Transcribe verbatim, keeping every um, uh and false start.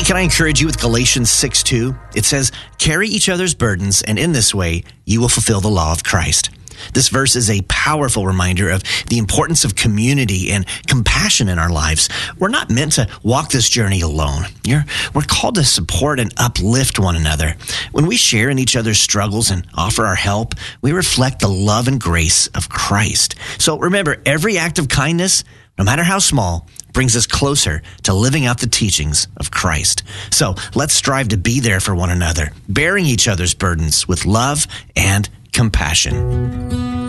Hey, can I encourage you with Galatians six two? It says, carry each other's burdens, and in this way, you will fulfill the law of Christ. This verse is a powerful reminder of the importance of community and compassion in our lives. We're not meant to walk this journey alone. You're, we're called to support and uplift one another. When we share in each other's struggles and offer our help, we reflect the love and grace of Christ. So remember, every act of kindness, no matter how small, brings us closer to living out the teachings of Christ. So let's strive to be there for one another, bearing each other's burdens with love and compassion.